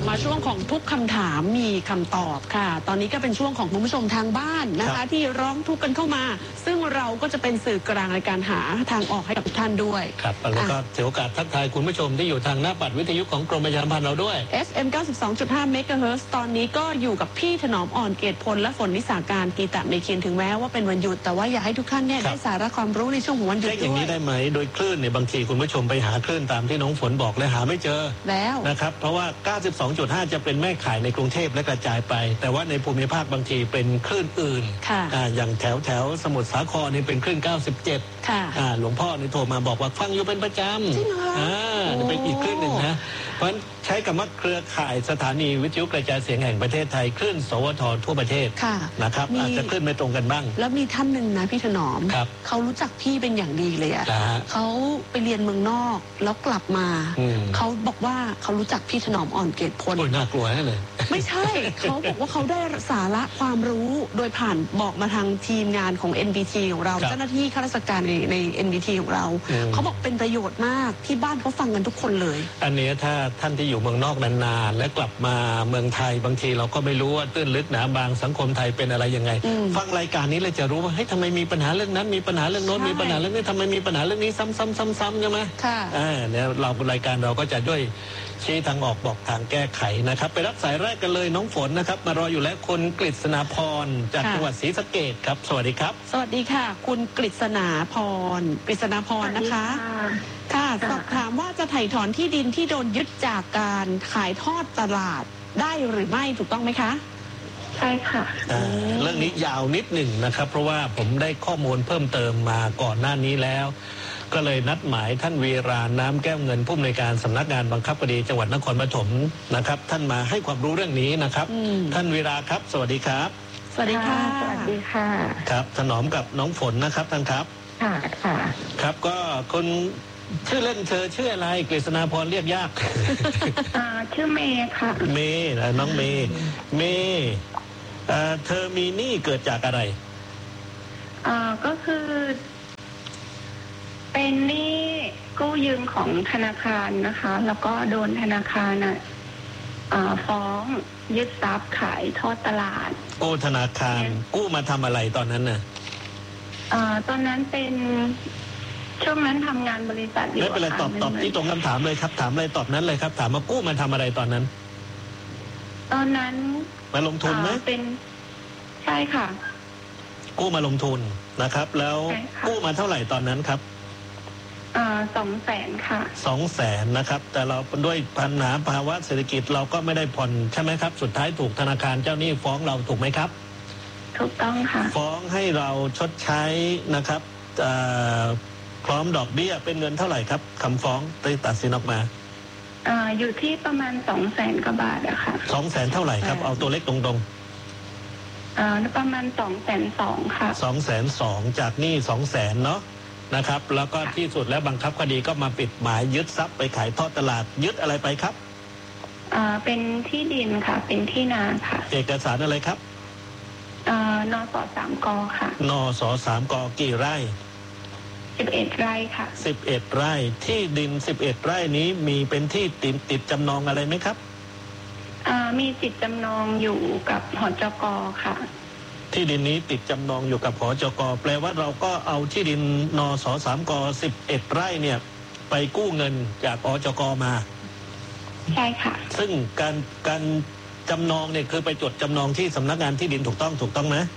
มาช่วงของทุกคำถามมีคำตอบค่ะตอนนี้ก็เป็นช่วงของคุณผู้ชมทางบ้านนะคะที่ร้องทุกข์กันเข้ามาซึ่งเราก็จะเป็นสื่อกลางในการหาทางออกให้กับทุกท่านด้วยครับแล้วก็ถือโอกาสทักทายคุณผู้ชมที่อยู่ทางหน้าปัดวิทยุของกรมประชาสัมพันธ์เราด้วย FM 92.5 เมกะเฮิรตซ์ตอนนี้ก็อยู่กับพี่ถนอมอ่อนเกตพลและฝนนิสาการกีตะเมเคียนถึงแม้ว่าเป็นวันหยุดแต่ว่าอยากให้ทุกท่านเนี่ยได้สาระความรู้ในช่วงของวันหยุดด้วยอย่างนี้ได้ไหมโดยคลื่นเนี่ยบางทีคุณผู้ชมไปหาคลื่นตามที่น้องฝนบอกเลยหาไม่เจอแล้วนะครับเพราะว่า 92.5 จะเป็นแม่ข่ายในกรุงเทพและกระจายไปแต่ว่าในภูมิภาคบางทีเป็นคลื่นอื่นอย่างแถวสมุทรสาครนี่เป็นคลื่น 97 ค่ะหลวงพ่อนี่โทรมาบอกว่าฟังอยู่เป็นประจำจริงเหรอนี่เป็นอีกคลื่นหนึ่งนะเพราะใช้คำว่าเครือข่ายสถานีวิทยุกระจายเสียงแห่งประเทศไทยคลื่นสวททั่วประเทศนะครับอาจจะคลื่นไม่ตรงกันบ้างแล้วมีท่านหนึ่งนะพี่ถนอมเขารู้จักพี่เป็นอย่างดีเลยเขาไปเรียนเมืองนอกแล้วกลับมาเขาบอกว่าเขารู้จักพี่ถนอมอ่อนเกตพลน่ากลัวเลยไม่ใช่ เขาบอกว่าเขาได้สาระความรู้โดยผ่านบอกมาทางทีมงานของ NBT ของเราเจ้าหน้าที่ข้าราชการใน NBT ของเราเขาบอกเป็นประโยชน์มากที่บ้านเขาฟังกันทุกคนเลยอันนี้ถ้าท่านที่อยู่เมืองนอกนานๆและกลับมาเมืองไทยบางทีเราก็ไม่รู้ว่าตื้นลึกหนาบางสังคมไทยเป็นอะไรยังไงฟังรายการนี้เลยจะรู้ว่าเฮ้ยทำไมมีปัญหาเรื่องนั้นมีปัญหาเรื่องโน้นมีปัญหาเรื่องนี้ทำไมมีปัญหาเรื่องนี้ซ้ำๆใช่ไหมค่ะเนี่ยเรารายการเราก็จะด้วยชี้ทางออกบอกทางแก้ไขนะครับไปรับสายแรกกันเลยน้องฝนนะครับมารออยู่แล้วคุณกฤษณาพรจากจังหวัดศรีสะเกษครับสวัสดีครับสวัสดีค่ะคุณกฤษณาพรนะคะค่ะสอบถามว่าจะไถ่ถอนที่ดินที่โดนยึดจากการขายทอดตลาดได้หรือไม่ถูกต้องไหมคะใช่ค่ะเรื่องนี้ยาวนิดหนึ่งนะครับเพราะว่าผมได้ข้อมูลเพิ่มเติมมาก่อนหน้านี้แล้วก็เลยนัดหมายท่านวีราน้ำแก้วเงินผู้อำนวยการสำนักงานบังคับคดีจังหวัดนครปฐมนะครับท่านมาให้ความรู้เรื่องนี้นะครับท่านวีราครับสวัสดีครับสวัสดีค่ะสวัสดีค่ะครับถนอมกับน้องฝนนะครับท่านครับค่ะครับก็คนชื่อเล่นเธอชื่ออะไรกฤษณาพรเรียกยากชื่อเมย์ค่ะเมย์น้องเมย์เธอมีหนี้เกิดจากอะไรก็คือเป็นหนี้กู้ยืมของธนาคารนะคะแล้วก็โดนธนาคารฟ้องยึดทรัพย์ขายทอดตลาดธนาคารกู้มาทำอะไรตอนนั้นน่ะตอนนั้นเป็นช่วงนั้นทำงานบริษัทอยู่ไม่เป็นไรตอบที่ตรงคำถามเลยครับถามอะไรตอบนั้นเลยครับถามมากู้มาทำอะไรตอนนั้นมาลงทุนไหมเป็นใช่ค่ะกู้มาลงทุนนะครับแล้วกู้มาเท่าไหร่ตอนนั้นครับ 200,000ค่ะ 200,000นะครับแต่เราด้วยปัญหาภาวะเศรษฐกิจเราก็ไม่ได้ผ่อนใช่ไหมครับสุดท้ายถูกธนาคารเจ้าหนี้ฟ้องเราถูกไหมครับถูกต้องค่ะฟ้องให้เราชดใช้นะครับพร้อมดอกเบี้ยเป็นเงินเท่าไหร่ครับคำฟ้องได้ตัดสินออกมาอยู่ที่ประมาณ200,000 กว่าบาทอะค่ะ 200,000เท่าไหร่ครับเอาตัวเลขตรงๆประมาณ220,000ค่ะ 220,000จากหนี้200,000เนาะนะครับแล้วก็ที่สุดแล้วบังคับคดีก็มาปิดหมายยึดทรัพย์ไปขายทอดตลาดยึดอะไรไปครับเป็นที่ดินค่ะเป็นที่นาค่ะเอกสารอะไรครับนส3 กค่ะนส3 กกี่ไร่ 11 ไร่ค่ะ 11 ไร่ที่ดิน11 ไร่นี้มีเป็นที่ติดจำนองอะไรไหมครับมีติดจำนองอยู่กับหจก.ค่ะที่ดินนี้ติดจำนองอยู่กับหจก.แปลว่าเราก็เอาที่ดินนส3 ก11 ไร่เนี่ยไปกู้เงินจากหจก.มาใช่ค่ะซึ่งการจำนองเนี่ยคือไปจดจำนองที่สำนักงานที่ดินถูกต้องไหม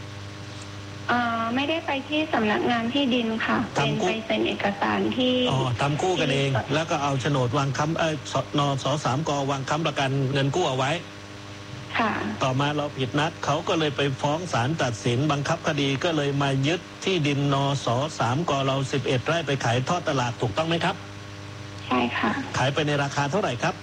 ไม่ได้ไปที่สำนักงานที่ดินค่ะเป็นไปเซ็นเอกสารที่ทำกู้กันเองแล้วก็เอาโฉนดวางค้ำนส3 กวางค้ำประกันเงินกู้เอาไว้ค่ะต่อมาเราผิดนัดเขาก็เลยไปฟ้องศาลตัดสินบังคับคดีก็เลยมายึดที่ดินนส3 กเรา11 ไร่ไปขายทอดตลาดถูกต้องไหมครับใช่ค่ะขายไปในราคาเท่าไหร่ครับ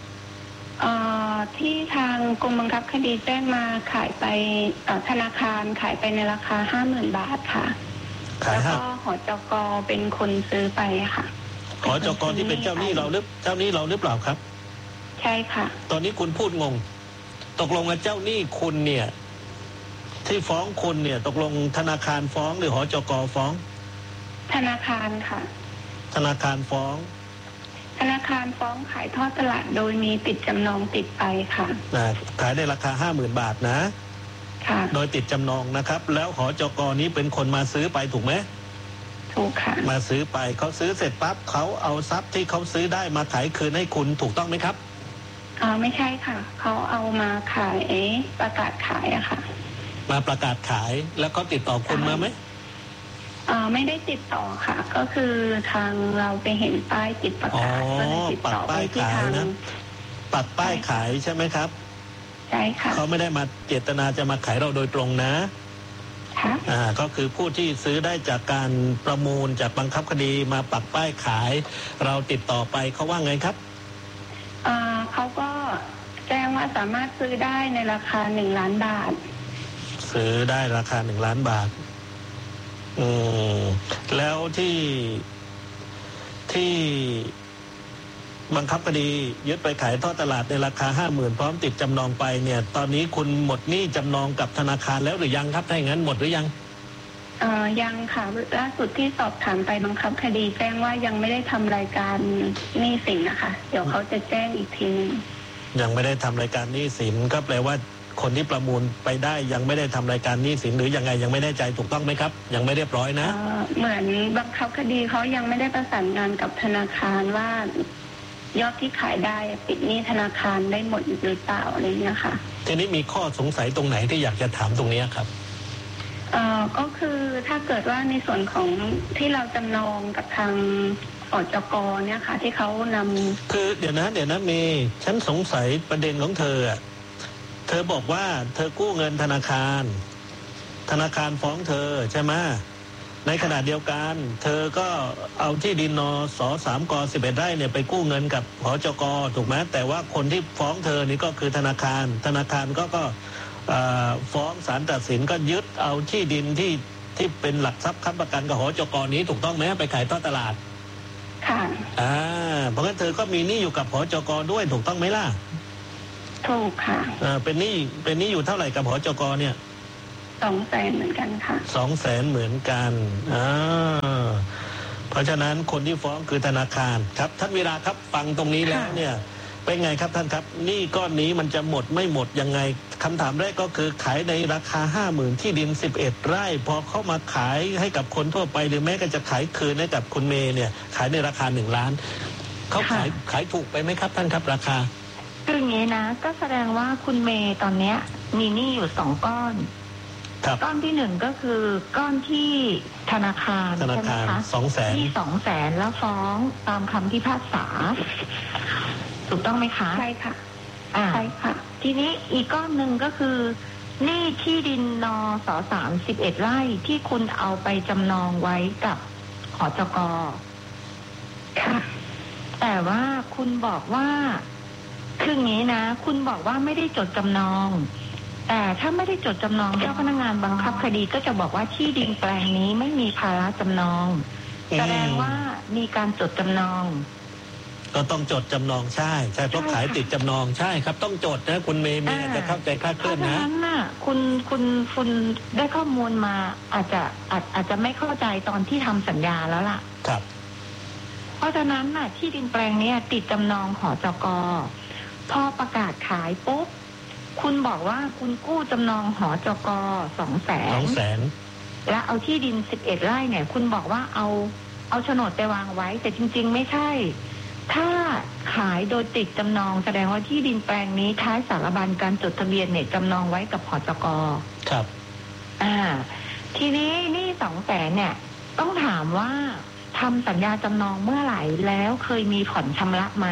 ที่ทางกรมบังคับคดีแจ้งมาขายไปธนาคารขายไปในราคา 50,000 บาทค่ะแล้วก็หจก.เป็นคนซื้อไปค่ะหจก.ที่เป็นเจ้าหนี้เราหรือเปล่าครับใช่ค่ะตอนนี้คุณพูดงงตกลงกับเจ้าหนี้คุณเนี่ยที่ฟ้องคุณเนี่ยตกลงธนาคารฟ้องหรือหจก.ฟ้องธนาคารค่ะธนาคารฟ้องธนาคารฟ้องขายทอดตลาดโดยมีติดจำนองติดไปค่ะขายในราคา 50,000 บาทนะค่ะโดยติดจำนองนะครับแล้วหจก.นี้เป็นคนมาซื้อไปถูกไหมถูกค่ะมาซื้อไปเขาซื้อเสร็จปั๊บเขาเอาทรัพย์ที่เขาซื้อได้มาขายคืนให้คุณถูกต้องไหมครับไม่ใช่ค่ะเขาเอามาขายประกาศขายอะค่ะมาประกาศขายแล้วเขาติดต่อคุณมาไหมไม่ได้ติดต่อค่ะก็คือทางเราไปเห็นป้ายติดประกาศก็เลยติดต่อไปที่ทางปักป้ายขายใช่ไหมครับใช่ค่ะเขาไม่ได้มาเจตนาจะมาขายเราโดยตรงนะก็คือผู้ที่ซื้อได้จากการประมูลจากบังคับคดีมาปักป้ายขายเราติดต่อไปเขาว่าไงครับเขาก็แจ้งว่าสามารถซื้อได้ในราคา1 ล้านบาทซื้อได้ราคา1 ล้านบาทแล้วที่บังคับคดียึดไปขายทอดตลาดในราคา 50,000 พร้อมติดจำนองไปเนี่ยตอนนี้คุณหมดหนี้จำนองกับธนาคารแล้วหรือยังครับถ้าอย่างนั้นหมดหรือยังยังค่ะล่าสุดที่สอบถามไปบังคับคดีแจ้งว่ายังไม่ได้ทำรายการหนี้สินนะคะเดี๋ยวเขาจะแจ้งอีกทีนึงยังไม่ได้ทำรายการหนี้สินก็แปลว่าคนที่ประมูลไปได้ยังไม่ได้ทำรายการหนี้สินหรือยังไงยังไม่แน่ใจถูกต้องไหมครับยังไม่เรียบร้อยนะเหมือนบังคับคดีเขายังไม่ได้ประสานงานกับธนาคารว่ายอดที่ขายได้ปิดหนี้ธนาคารได้หมดหรือเปล่าอะไรเงี้ยค่ะทีนี้มีข้อสงสัยตรงไหนที่อยากจะถามตรงนี้ครับก็คือถ้าเกิดว่าในส่วนของที่เราจำนองกับทางอจก.เนี่ยค่ะที่เขานำคือเดี๋ยวนะฉันสงสัยประเด็นของเธอบอกว่าเธอกู้เงินธนาคารฟ้องเธอใช่ไหมในขณะเดียวกันเธอก็เอาที่ดินนส3ก11 ไร่เนี่ยไปกู้เงินกับหจก.ถูกไหมแต่ว่าคนที่ฟ้องเธอนี่ก็คือธนาคารก็ฟ้องศาลตัดสินก็ยึดเอาที่ดินที่เป็นหลักทรัพย์ค้ำประกันกับหจก.นี้ถูกต้องไหมไปขายทอดตลาดค่ะเพราะงั้นเธอก็มีหนี้อยู่กับหจก.ด้วยถูกต้องไหมล่ะถูกค่ะเป็นหนี้อยู่เท่าไหร่กับหจก.เนี่ย 200,000เหมือนกันค่ะ 200,000เหมือนกันเพราะฉะนั้นคนที่ฟ้องคือธนาคารครับท่านวีระครับฟังตรงนี้แล้วเนี่ยเป็นไงครับท่านครับหนี้ก้อนนี้มันจะหมดไม่หมดยังไงคำถามแรกก็คือขายในราคา 50,000 ที่ดิน11 ไร่พอเข้ามาขายให้กับคนทั่วไปหรือแม้ก็จะขายคืนให้กับคุณเมย์เนี่ยขายในราคา1 ล้านเขาขายถูกไปไหมครับท่านครับราคาคืออย่างนี้นะก็แสดงว่าคุณเมย์ตอนเนี้ยมีหนี้อยู่2 ก้อนก้อนที่1ก็คือก้อนที่ธนาคารใช่ไหมคะ 200,000 ที่200,000แล้วฟ้องตามคำพิพากษาถูกต้องไหมคะใช่ค่ะใช่ค่ะทีนี้อีกก้อนหนึ่งก็คือหนี้ที่ดินนส3 11 ไร่ที่คุณเอาไปจำนองไว้กับหจก. ค่ะแต่ว่าคุณบอกว่าคืออย่างนี้นะคุณบอกว่าไม่ได้จดจำนองแต่ถ้าไม่ได้จดจำนองเจ้าพนักงานบังคับคดีก็จะบอกว่าที่ดินแปลงนี้ไม่มีภาระจำนองแสดงว่ามีการจดจำนองก็ต้องจดจำนองใช่เพราะขายติดจำนองใช่ครับต้องจดนะคุณเมย์จะเข้าใจคลาดเคลื่อนนะเพราะฉะนั้นน่ะคุณได้ข้อมูลมาอาจจะไม่เข้าใจตอนที่ทำสัญญาแล้วล่ะครับเพราะฉะนั้นน่ะที่ดินแปลงนี้ติดจำนองหจก.พอประกาศขายปุ๊บคุณบอกว่าคุณกู้จำนองหจก. 200,000และเอาที่ดิน11 ไร่เนี่ยคุณบอกว่าเอาโฉนดไปวางไว้แต่จริงๆไม่ใช่ถ้าขายโดยติดจำนองแสดงว่าที่ดินแปลงนี้ท้ายสารบัญการจดทะเบียนเนี่ยจำนองไว้กับหจก. ครับทีนี้นี่200,000เนี่ยต้องถามว่าทำสัญญาจำนองเมื่อไหร่แล้วเคยมีผ่อนชำระไหม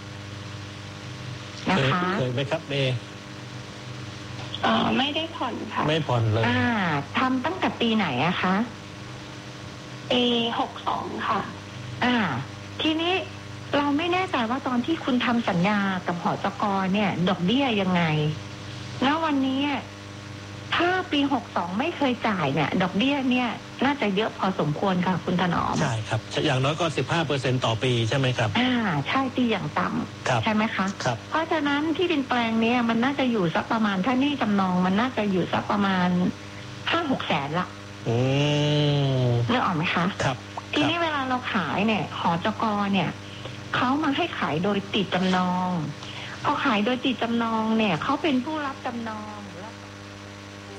นะคะเคยไหมครับเมย์ไม่ได้ผ่อนค่ะไม่ผ่อนเลยทำตั้งแต่ปีไหนอะคะปี62ค่ะทีนี้เราไม่แน่ใจว่าตอนที่คุณทำสัญญากับหจก.เนี่ยดอกเบี้ยยังไงแล้ววันนี้ถ้าปี62ไม่เคยจ่ายเนี่ยดอกเบี้ยเนี่ยน่าจะเยอะพอสมควรค่ะคุณถนอมใช่ครับอย่างน้อยก็ 15% ต่อปีใช่ไหมครับใช่ปีอย่างต่ำใช่ไหมคะครับเพราะฉะนั้นที่ดินแปลงนี้มันน่าจะอยู่สักประมาณถ้านี่จำนองมันน่าจะอยู่สักประมาณ 5-6 แสนละนึกออกไหมคะครับทีนี้เวลาเราขายเนี่ยหจก.เนี่ยเขามาให้ขายโดยติดจำนองพอขายโดยติดจำนองเนี่ยเขาเป็นผู้รับจำนองแล้ว